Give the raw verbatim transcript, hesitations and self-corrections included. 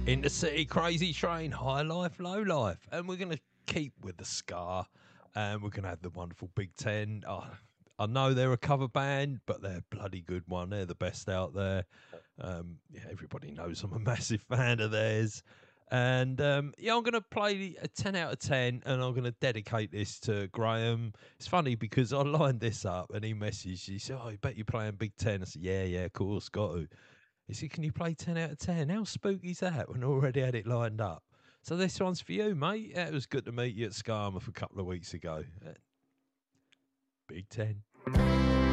In the city, crazy train, high life, low life. And we're going to keep with the ska. And we're going to have the wonderful Big Ten. Oh, I know they're a cover band, but they're a bloody good one. They're the best out there. Um, yeah, everybody knows I'm a massive fan of theirs. And um, yeah, I'm going to play a ten out of ten, and I'm going to dedicate this to Graham. It's funny because I lined this up and he messaged. He said, "Oh, I bet you're playing Big Ten." I said, "Yeah, yeah, of course, got to." He said, "Can you play ten out of ten? How spooky's that when I already had it lined up?" So this one's for you, mate. Yeah, it was good to meet you at Skarmoth a couple of weeks ago. Uh, Big Ten.